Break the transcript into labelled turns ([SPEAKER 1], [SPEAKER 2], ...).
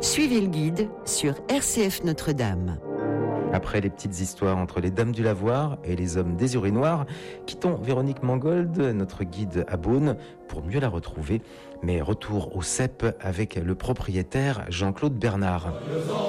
[SPEAKER 1] Suivez le guide sur RCF Notre-Dame.
[SPEAKER 2] Après les petites histoires entre les dames du lavoir et les hommes des urinoirs, quittons Véronique Mangold, notre guide à Beaune, pour mieux la retrouver. Mais retour au CEP avec le propriétaire Jean-Claude Bernard.